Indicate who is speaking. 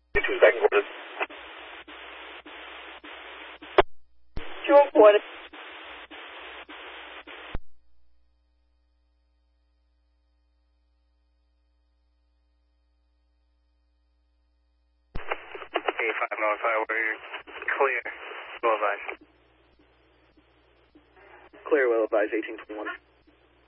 Speaker 1: Two second quarters.
Speaker 2: 2 quarters.
Speaker 1: We're clear. Will advise.
Speaker 3: Clear, will advise 1821.